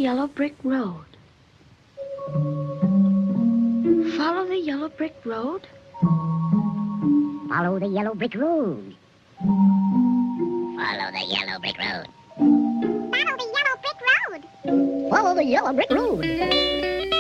yellow brick road. Follow the yellow brick road. Follow the yellow brick road. Follow the yellow brick road. Follow the yellow brick road. Follow the yellow brick road.